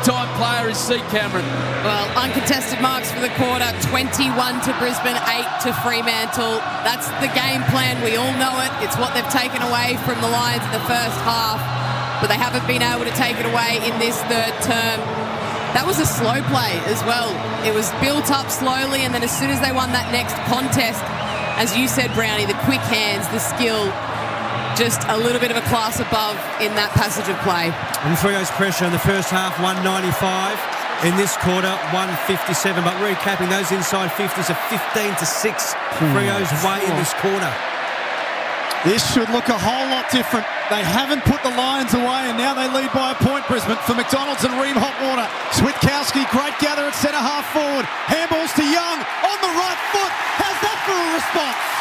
big-time player is C. Cameron. Well, uncontested marks for the quarter, 21 to Brisbane, 8 to Fremantle. That's the game plan. We all know it. It's what they've taken away from the Lions in the first half, but they haven't been able to take it away in this third term. That was a slow play as well. It was built up slowly, and then as soon as they won that next contest, as you said, Brownie, the quick hands, the skill, just a little bit of a class above in that passage of play. And Freo's pressure in the first half, 195. In this quarter, 157. But recapping, those inside 50s are 15 to 6. Freo's way in this quarter. This should look a whole lot different. They haven't put the Lions away, and now they lead by a point, Brisbane, for McDonald's and Ream Hotwater. Switkowski, great gather at centre half forward. Handballs to Young on the right foot. How's that for a response?